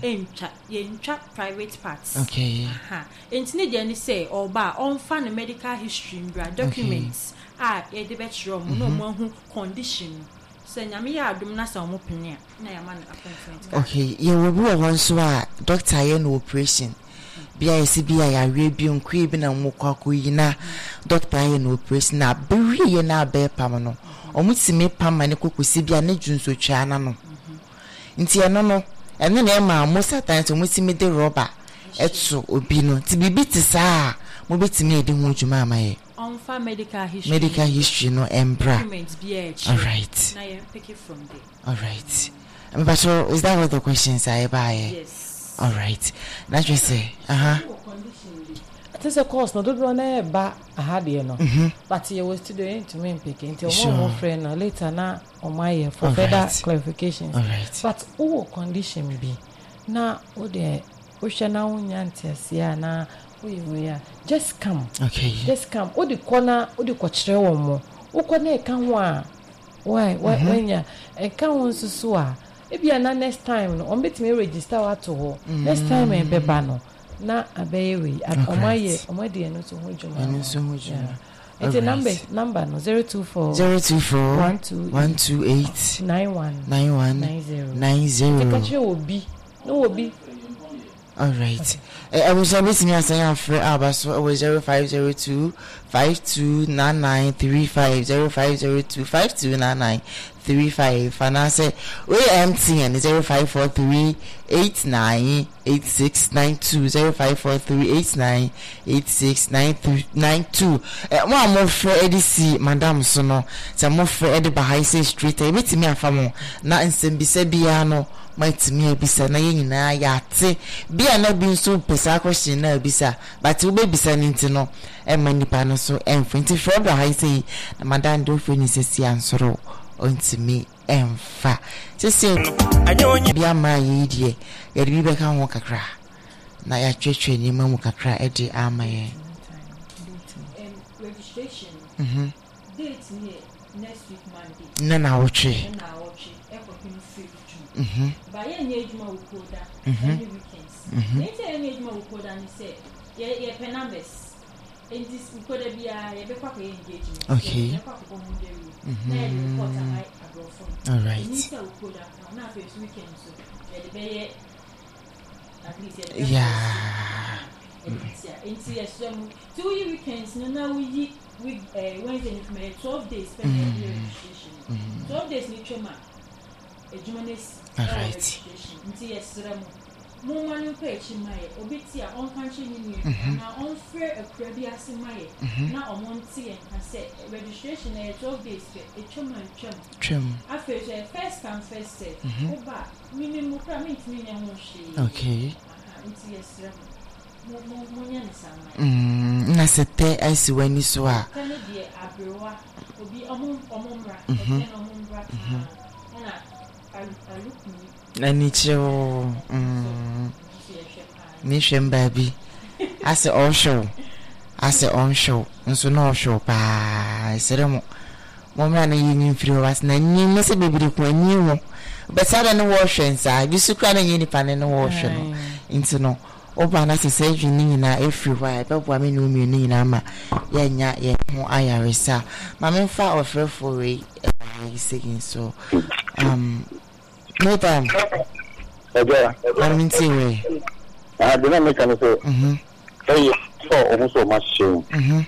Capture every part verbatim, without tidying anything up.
encha yencha private parts. Okay. Aha. Entine de ani say oba on fan medical history bra documents ah e de betro mo no mo hu condition. So nyame ya adum na sa mo pene na ya man appointment. Okay, you will be one so a doctor ye no operation. Bia yesi bia ya we bi nkwe bi na mo kwako yi na doctor ye no operation na be ye na be pam no. Omutime pam ma ne kokosi bia ne dwunso twa na no. Nti eno no eno na e ma mo satan to mutime de rubber etso obi no ti bibi ti sa mo betime edi ho djuma amaye. On for medical history. Medical history no embra. All right. Now you pick it from there. All right. Um, but so is that what the questions are about? Yes. All right. That you say. Uh huh. It is a course. No, don't run ba a hard year no. But you was student to me picking until more friend later now on my year for further clarifications. All right. But oh condition be now oh the oceana unyantia sia na. Just come. Okay. Just come. O the corner, o the kwachire wo mo. O corner e kan ho a. Why? Why when ya e kan ho nsusu a. E bia na next time no, on betime register wa to ho. Next time e beba no. Na abeye we at omaye, omade no so ho juma. No so ho juma. It's a number number no zero two four zero two four one two one two eight nine one nine one nine zero nine zero. E kwachire obi. No obi. All right. I was always me saying for Abaso was zero five zero two five two nine nine three five zero five zero two five two nine nine three five and I say we M T N zero five four three eight nine eight six nine two zero five four three eight nine eight six nine three nine two. Eh mo am for edisi madam so no say mo for edi bahai say street e betimi afamo na nsem bi se bia no matimi ebisa na ye nyina ya ate bia na bi nso pesa question na ebisa but we be bisa ninti no e manipa no so emfenti for bahai say na madam do feni sesi ansoro ontimi emfa sesi bia ma ye die ye bi be kan ho kakra na ya twetwe ni mamu kakra e di amaye registration mhm date ni next week Monday na na woche na woche e ko pin free mhm ba ye nye ejuma ukoda Mhm. any weekends nti ye nye ejuma ukoda ni say ye ye pe numbers in this ukoda bia ye be kwa ko engagement Okay. ye kwa ko mo dewi na ye report am I abroad from all right ni say ukoda na first weekend so ye de be ye at least ye yeah into yes um two weekends no now we we uh Wednesday from twelve days spend mm. registration mm. twelve days ni choma ejumanes registration into yes ram mo manu pe chi mai obiti a on country ni na on fair a credit asimaye na omonti en ka say registration na twelve days e choma chom chom after first come first serve oba minimum payment ni nya ho shi okay into yes ram mo mo mo nya ni sama mm na sete ai wani so a tane die abrewa obi omo omo mra e na omo mra na alukuni ani cho mm ni shemba bi ase on show ase on show nso no show pa seremo mo mra na yin mfiri was na nyi me se bebiri ko anyi wo be sada no wo hwensa bi sukra na yin pa ne no wo hwe no nti no oba na se se dwini na everywhere be bo amenu mi ni na ma ya nya ye ho ayaresa ma me fa ofrefo we saying so um no time Oja. I mean say Ah, the name can say. Mhm. Hey, so almost so much. Mhm.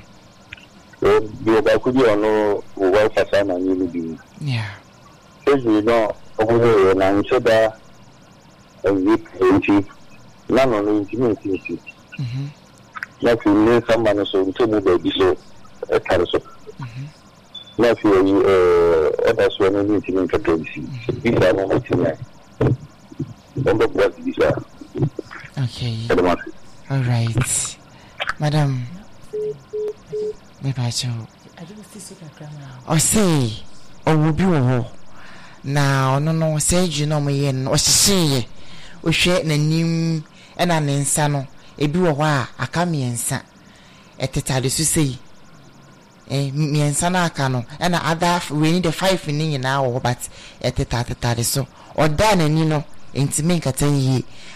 So the ba ku di ono wo wa fasa na ni bi. Yeah. So you know, ogo na nso da a week twenty. Na no no intimate. Mhm. Na fi ni someone so to mo be so e kare so. Mhm. Na fi eh oda so na ni intimate ka to bi. Bi sa mo mo ti na. Ondo kwa di sa. Okay. All right. Madam. Me ba cho. I don't see super camera. O say, o wo bi wo. Na ono no say ju no mo ye no o hihye. O hwe nanim e na ne nsa no ebi wo ho a aka miensa. Etetade so sei. Eh miensa na aka no e na other we need the five ni nyina wo but etetatade so. Oda na ni no enti me nkata yi